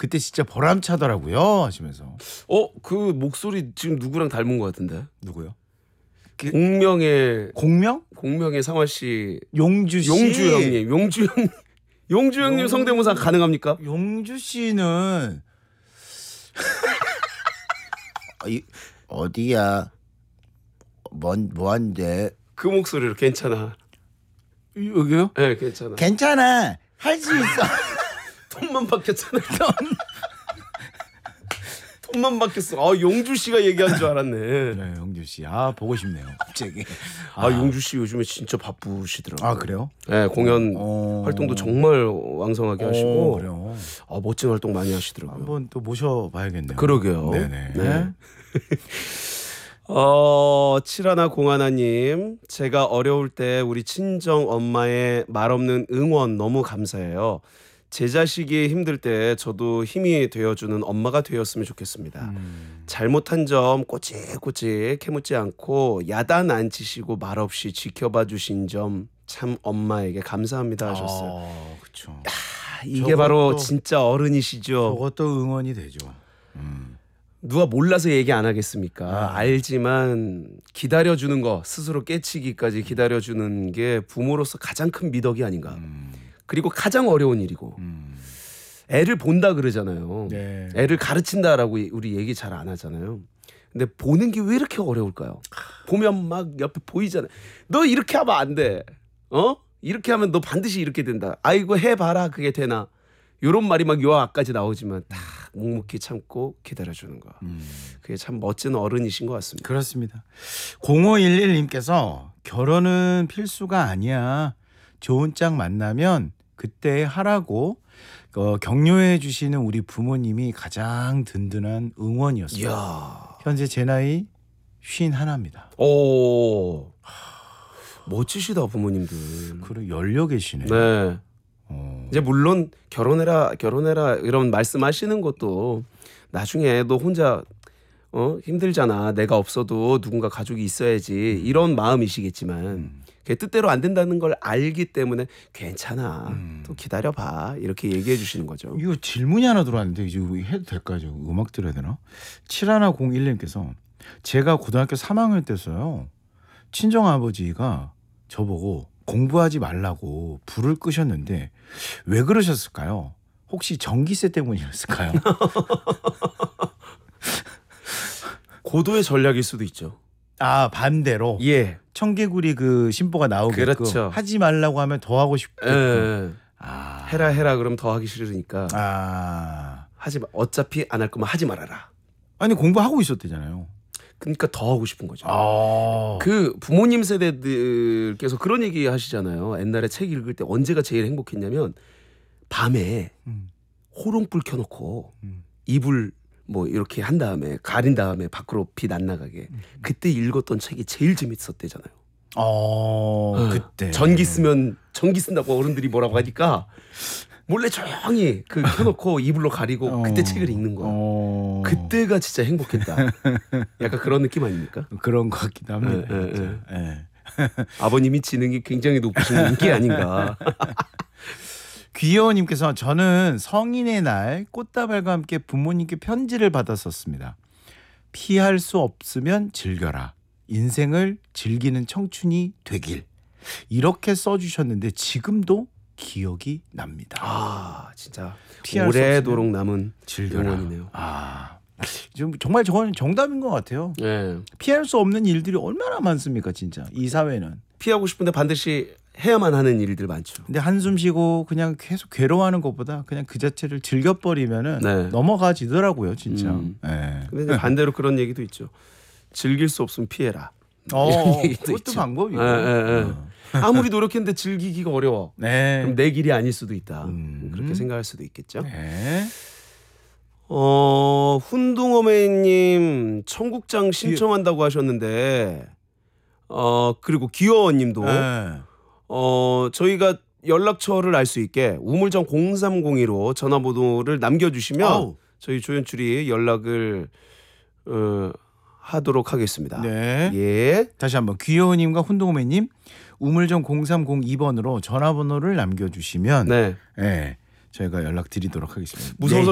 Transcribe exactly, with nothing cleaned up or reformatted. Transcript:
그때 진짜 보람차더라고요 하시면서. 어, 그 목소리 지금 누구랑 닮은 것 같은데? 누구요? 공명의 공명? 공명의 상화 씨, 용주 씨. 용주 형님, 용주 형, 용주 형님 용- 성대모사 가능합니까? 용주 씨는 이, 어디야? 뭔 뭐한데? 그 목소리로 괜찮아. 여기요? 네, 괜찮아. 괜찮아. 할 수 있어. 톤만 바뀌었잖아. 톤만 바뀌었어. 아, 용주 씨가 얘기한 줄 알았네. 네, 용주 씨. 아 보고 싶네요. 갑자기. 아, 용주 씨 요즘에 진짜 바쁘시더라고요. 아 그래요? 네, 공연 어... 활동도 정말 왕성하게 하시고. 어, 그래요. 아, 멋진 활동 많이 하시더라고요. 한번 또 모셔봐야겠네요. 그러게요. 네네. 네. 어, 칠하나 공하나님, 제가 어려울 때 우리 친정 엄마의 말없는 응원 너무 감사해요. 제 자식이 힘들 때 저도 힘이 되어주는 엄마가 되었으면 좋겠습니다. 음. 잘못한 점 꼬치꼬치 캐묻지 않고 야단 안 치시고 말없이 지켜봐 주신 점 참 엄마에게 감사합니다 하셨어요. 아, 그렇죠. 아, 이게 바로 진짜 어른이시죠. 그것도 응원이 되죠. 음. 누가 몰라서 얘기 안 하겠습니까? 아. 알지만 기다려주는 거, 스스로 깨치기까지 기다려주는 게 부모로서 가장 큰 미덕이 아닌가. 음. 그리고 가장 어려운 일이고. 음. 애를 본다 그러잖아요. 네. 애를 가르친다라고 우리 얘기 잘 안 하잖아요. 근데 보는 게 왜 이렇게 어려울까요? 보면 막 옆에 보이잖아요. 너 이렇게 하면 안 돼. 어? 이렇게 하면 너 반드시 이렇게 된다. 아이고 해봐라 그게 되나. 요런 말이 막 요 앞까지 나오지만 다 묵묵히 참고 기다려주는 거. 음. 그게 참 멋진 어른이신 것 같습니다. 그렇습니다. 공오일일님께서 결혼은 필수가 아니야. 좋은 짝 만나면 그때 하라고 어, 격려해 주시는 우리 부모님이 가장 든든한 응원이었어요. 이야. 현재 제 나이 쉰 하나입니다. 오. 멋지시다 부모님들. 그리고 열려 계시네. 네. 어. 이제 물론 결혼해라 결혼해라 이런 말씀하시는 것도 나중에 너 혼자 어 힘들잖아. 내가 없어도 누군가 가족이 있어야지 이런 마음이시겠지만 음. 그게 뜻대로 안 된다는 걸 알기 때문에 괜찮아. 음. 또 기다려봐 이렇게 얘기해 주시는 거죠. 이거 질문이 하나 들어왔는데 이제 해도 될까요? 저 음악 들어야 되나? 칠일공일님께서 제가 고등학교 삼 학년 때서요. 친정아버지가 저보고 공부하지 말라고 불을 끄셨는데 왜 그러셨을까요? 혹시 전기세 때문이었을까요? 고도의 전략일 수도 있죠. 아 반대로 예. 청개구리 그 심보가 나오게끔 그렇죠. 하지 말라고 하면 더 하고 싶고 예. 아. 해라 해라 그럼 더 하기 싫으니까 아 하지 마. 어차피 안 할 거면 하지 말아라. 아니 공부하고 있었대잖아요. 그러니까 더 하고 싶은 거죠. 아. 그 부모님 세대들께서 그런 얘기 하시잖아요. 옛날에 책 읽을 때 언제가 제일 행복했냐면 밤에 음. 호롱불 켜놓고 음. 이불 뭐 이렇게 한 다음에 가린 다음에 밖으로 빛 안 나가게 그때 읽었던 책이 제일 재밌었대잖아요. 어 어, 그때 전기 쓰면 전기 쓴다고 어른들이 뭐라고 하니까 몰래 조용히 그 켜놓고 이불로 가리고 어. 그때 책을 읽는 거야. 어. 그때가 진짜 행복했다. 약간 그런 느낌 아닙니까? 그런 것 같기도 합니다. 예, 예, 진짜. 예. 아버님이 지능이 굉장히 높으신 게 아닌가. 귀여우님께서 저는 성인의 날 꽃다발과 함께 부모님께 편지를 받았었습니다. 피할 수 없으면 즐겨라. 인생을 즐기는 청춘이 되길. 이렇게 써주셨는데 지금도 기억이 납니다. 아 진짜 피할 수 오래도록 없으면 남은 즐겨라. 응원이네요. 아, 좀 정말 저건 정답인 것 같아요. 네. 피할 수 없는 일들이 얼마나 많습니까, 진짜 이 사회는. 피하고 싶은데 반드시 해야만 하는 일들 많죠. 근데 한숨 쉬고 그냥 계속 괴로워하는 것보다 그냥 그 자체를 즐겨버리면은 네. 넘어가지더라고요, 진짜. 음. 네. 근데 이제 반대로 그런 얘기도 있죠. 즐길 수 없으면 피해라. 어, 이런 얘기도 그것도 있죠. 방법이고. 예, 예, 예. 어. 아무리 노력했는데 즐기기가 어려워. 네. 그럼 내 길이 아닐 수도 있다. 음. 그렇게 생각할 수도 있겠죠. 네. 어, 훈둥어메이님 청국장 신청한다고 하셨는데, 어 그리고 귀여워님도 네. 어 저희가 연락처를 알 수 있게 우물정 공삼공이로 전화번호를 남겨주시면 아우. 저희 조연출이 연락을 어, 하도록 하겠습니다. 네. 예. 다시 한번 귀여우님과 훈동호매님 우물정 공삼공이 번으로 전화번호를 남겨주시면 네. 네, 저희가 연락드리도록 하겠습니다. 무서워서